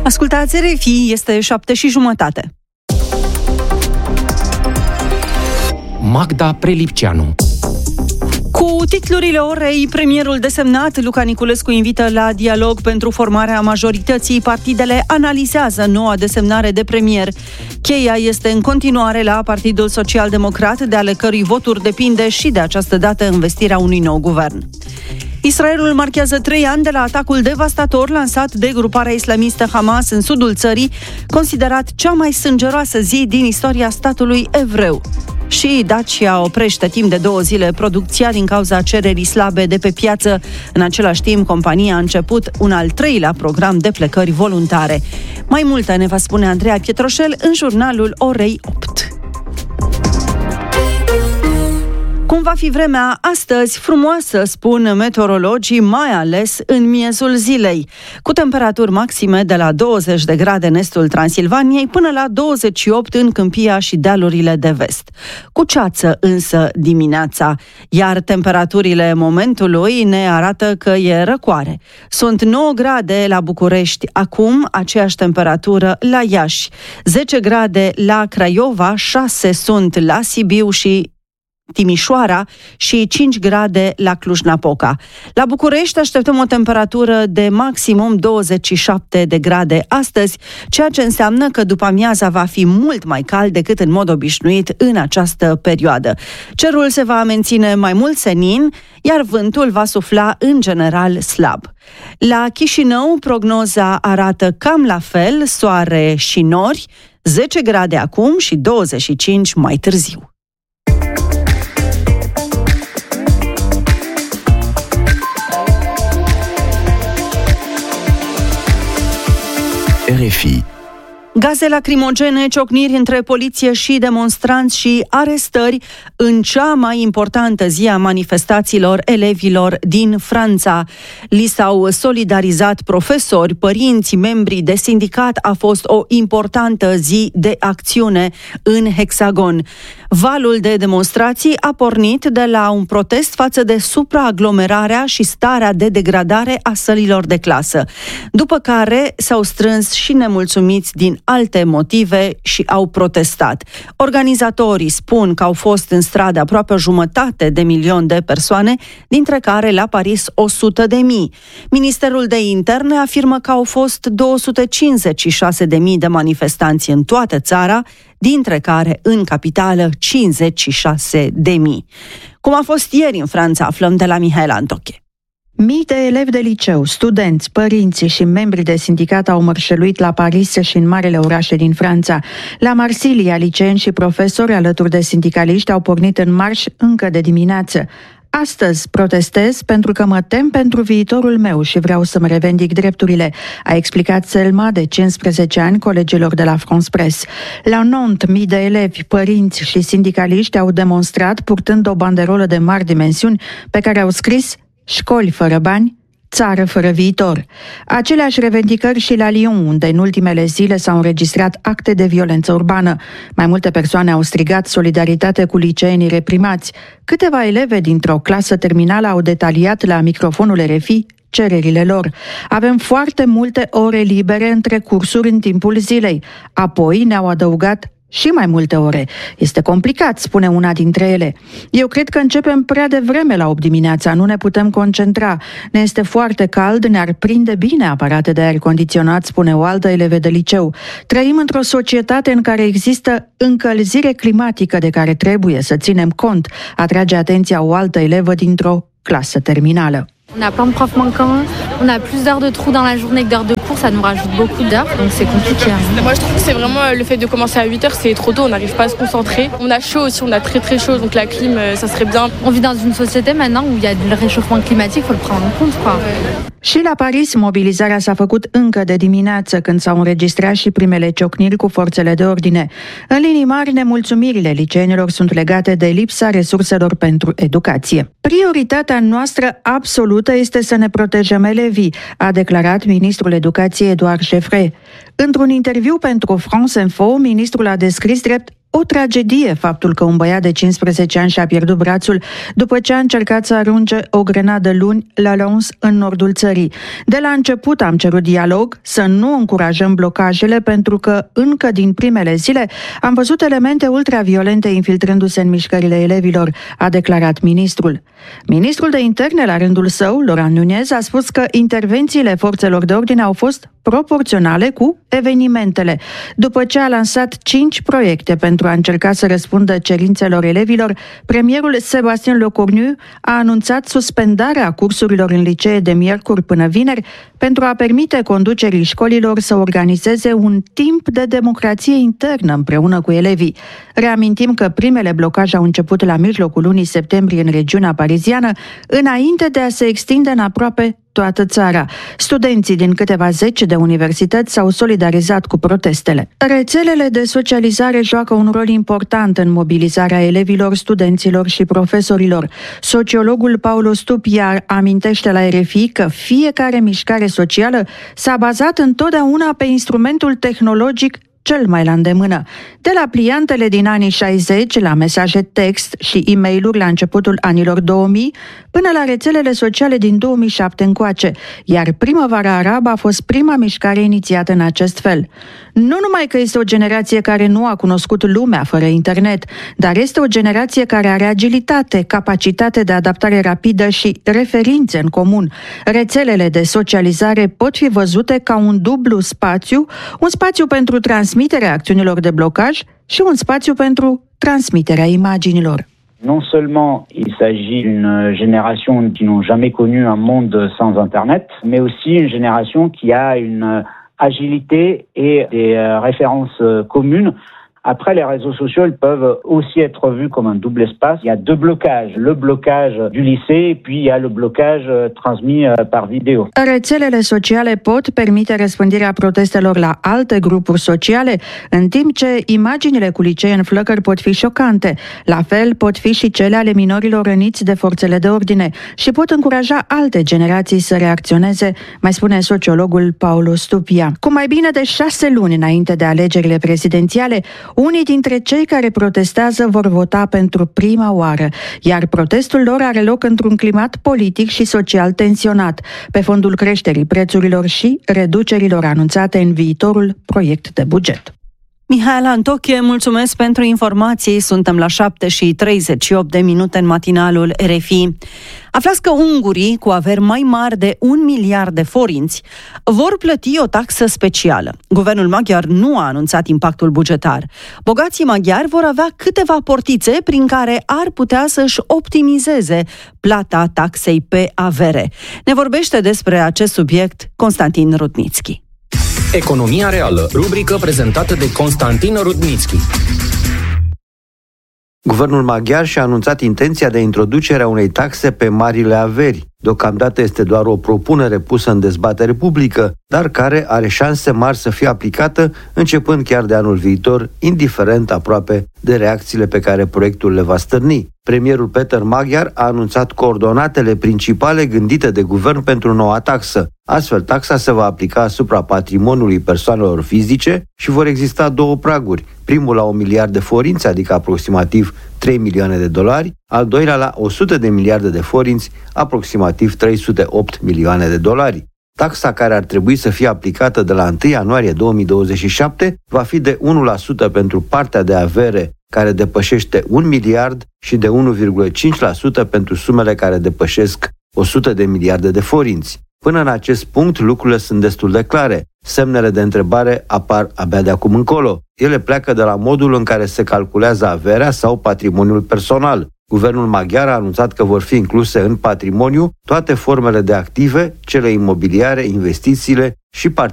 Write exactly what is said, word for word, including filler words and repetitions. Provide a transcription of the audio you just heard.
Ascultați R F I, este șapte și jumătate. Magda Prelipceanu. Cu titlurile orei, premierul desemnat Luca Niculescu invită la dialog pentru formarea majorității. Partidele analizează noua desemnare de premier. Cheia este în continuare la Partidul Social-Democrat, de ale cărui voturi depinde și de această dată învestirea unui nou guvern. Israelul marchează trei ani de la atacul devastator lansat de gruparea islamistă Hamas în sudul țării, considerat cea mai sângeroasă zi din istoria statului evreu. Și Dacia oprește timp de două zile producția din cauza cererii slabe de pe piață. În același timp, compania a început un al treilea program de plecări voluntare. Mai multe ne va spune Andreea Pietroșel în jurnalul orei opt. Cum va fi vremea astăzi? Frumoasă, spun meteorologii, mai ales în miezul zilei, cu temperaturi maxime de la douăzeci de grade în estul Transilvaniei până la douăzeci și opt în Câmpia și dealurile de vest. Cu ceață însă dimineața, iar temperaturile momentului ne arată că e răcoare. Sunt nouă grade la București acum, aceeași temperatură la Iași, zece grade la Craiova, șase sunt la Sibiu și Timișoara și cinci grade la Cluj-Napoca. La București așteptăm o temperatură de maximum douăzeci și șapte de grade astăzi, ceea ce înseamnă că după amiaza va fi mult mai cald decât în mod obișnuit în această perioadă. Cerul se va menține mai mult senin, iar vântul va sufla în general slab. La Chișinău, prognoza arată cam la fel, soare și nori, zece grade acum și douăzeci și cinci mai târziu. R F I. Gaze lacrimogene, ciocniri între poliție și demonstranți și arestări în cea mai importantă zi a manifestațiilor elevilor din Franța. Li s-au solidarizat profesori, părinți, membrii de sindicat. A fost o importantă zi de acțiune în Hexagon. Valul de demonstrații a pornit de la un protest față de supraaglomerarea și starea de degradare a sălilor de clasă, după care s-au strâns și nemulțumiți din alte motive și au protestat. Organizatorii spun că au fost în stradă aproape o jumătate de milion de persoane, dintre care la Paris o sută de mii. Ministerul de Interne afirmă că au fost două sute cincizeci și șase de mii de manifestanți în toată țara, dintre care în capitală cincizeci și șase de mii. Cum a fost ieri în Franța, aflăm de la Mihaela Antoche. Mii de elevi de liceu, studenți, părinții și membri de sindicat au mărșăluit la Paris și în marele orașe din Franța. La Marsilia, liceeni și profesori alături de sindicaliști au pornit în marș încă de dimineață. Astăzi protestez pentru că mă tem pentru viitorul meu și vreau să-mi revendic drepturile, a explicat Selma, de cincisprezece ani, colegilor de la France Press. La Nantes, mii de elevi, părinți și sindicaliști au demonstrat purtând o banderolă de mari dimensiuni pe care au scris "Școli fără bani, țară fără viitor". Aceleași revendicări și la Lyon, unde în ultimele zile s-au înregistrat acte de violență urbană. Mai multe persoane au strigat solidaritate cu liceenii reprimați. Câteva eleve dintr-o clasă terminală au detaliat la microfonul R F I cererile lor. Avem foarte multe ore libere între cursuri în timpul zilei. Apoi ne-au adăugat și mai multe ore. Este complicat, spune una dintre ele. Eu cred că începem prea devreme la opt dimineața, nu ne putem concentra. Ne este foarte cald, ne-ar prinde bine aparate de aer condiționat, spune o altă elevă de liceu. Trăim într-o societate în care există încălzire climatică de care trebuie să ținem cont, atrage atenția o altă elevă dintr-o clasă terminală. On a plein de profs manquants, on a plus d'heures de trous dans la journée que d'heures de cours, ça nous rajoute beaucoup d'heures, donc c'est compliqué. Moi je trouve que c'est vraiment le fait de commencer à huit heures, c'est trop tôt, on n'arrive pas à se concentrer. On a chaud aussi, on a très très chaud, donc la clim, ça serait bien. On vit dans une société maintenant où il y a le réchauffement climatique, faut le prendre en compte, quoi. Și la Paris, mobilizarea s-a făcut încă de dimineață, când s-au înregistrat și primele ciocniri cu forțele de ordine. În linii mari, nemulțumirile liceenilor sunt legate de lipsa resurselor pentru educație. Prioritatea noastră absolută este să ne protejăm elevii, a declarat ministrul educației Edouard Geoffrey. Într-un interviu pentru France Info, ministrul a descris drept o tragedie faptul că un băiat de cincisprezece ani și-a pierdut brațul după ce a încercat să arunce o grenadă luni la Lens, în nordul țării. De la început am cerut dialog, să nu încurajăm blocajele, pentru că încă din primele zile am văzut elemente ultraviolente infiltrându-se în mișcările elevilor, a declarat ministrul. Ministrul de Interne, la rândul său, Laurent Nunez, a spus că intervențiile forțelor de ordine au fost proporționale cu evenimentele, după ce a lansat cinci proiecte pentru a încerca să răspundă cerințelor elevilor. Premierul Sébastien Lecornu a anunțat suspendarea cursurilor în licee de miercuri până vineri pentru a permite conducerii școlilor să organizeze un timp de democrație internă împreună cu elevii. Reamintim că primele blocaje au început la mijlocul lunii septembrie în regiunea pariziană, înainte de a se extinde în aproape toată țara. Studenții din câteva zeci de universități s-au solidarizat cu protestele. Rețelele de socializare joacă un rol important în mobilizarea elevilor, studenților și profesorilor. Sociologul Paulo Stupia amintește la R F I că fiecare mișcare socială s-a bazat întotdeauna pe instrumentul tehnologic cel mai la îndemână. De la pliantele din anii șaizeci, la mesaje text și e-mail-uri la începutul anilor două mii, până la rețelele sociale din două mii șapte încoace, iar Primăvara Arabă a fost prima mișcare inițiată în acest fel. Nu numai că este o generație care nu a cunoscut lumea fără internet, dar este o generație care are agilitate, capacitate de adaptare rapidă și referințe în comun. Rețelele de socializare pot fi văzute ca un dublu spațiu, un spațiu pentru transmiterea acțiunilor de blocaj și un spațiu pentru transmiterea imaginilor. Non seulement il s'agit d'une génération qui n'ont jamais connu un monde sans Internet, mais aussi une génération qui a une agilité et des références communes. Après, les réseaux sociaux ils peuvent aussi être vus comme un double espace. Il y a deux blocages, le blocage du lycée et puis il y a le blocage transmis par vidéo. Rețelele sociale pot permite răspândirea protestelor la alte grupuri sociale, în timp ce imaginile cu licee în flăcări pot fi șocante. La fel pot fi și cele ale minorilor răniți de forțele de ordine și pot încuraja alte generații să reacționeze, mai spune sociologul Paulo Stupia. Cu mai bine de șase luni înainte de alegerile prezidențiale, unii dintre cei care protestează vor vota pentru prima oară, iar protestul lor are loc într-un climat politic și social tensionat, pe fondul creșterii prețurilor și reducerilor anunțate în viitorul proiect de buget. Mihaela Antoche, mulțumesc pentru informații. Suntem la șapte și treizeci și opt de minute în matinalul R F I. Aflați că ungurii cu averi mai mari de un miliard de forinți vor plăti o taxă specială. Guvernul maghiar nu a anunțat impactul bugetar. Bogații maghiari vor avea câteva portițe prin care ar putea să-și optimizeze plata taxei pe avere. Ne vorbește despre acest subiect Constantin Rudnitski. Economia reală, rubrică prezentată de Constantin Rudnitski. Guvernul maghiar și-a anunțat intenția de introducerea unei taxe pe marile averi. Deocamdată este doar o propunere pusă în dezbatere publică, dar care are șanse mari să fie aplicată începând chiar de anul viitor, indiferent aproape de reacțiile pe care proiectul le va stârni. Premierul Peter Magyar a anunțat coordonatele principale gândite de guvern pentru noua taxă. Astfel, taxa se va aplica asupra patrimoniului persoanelor fizice și vor exista două praguri. Primul la un miliard de forinți, adică aproximativ trei milioane de dolari, al doilea la o sută de miliarde de forinți, aproximativ trei sute opt milioane de dolari. Taxa care ar trebui să fie aplicată de la întâi ianuarie două mii douăzeci și șapte va fi de unu la sută pentru partea de avere care depășește un miliard și de unu virgulă cinci la sută pentru sumele care depășesc o sută de miliarde de forinți. Până în acest punct, lucrurile sunt destul de clare. Semnele de întrebare apar abia de acum încolo. Ele pleacă de la modul în care se calculează averea sau patrimoniul personal. Guvernul maghiar a anunțat că vor fi incluse în patrimoniu toate formele de active, cele imobiliare, investițiile și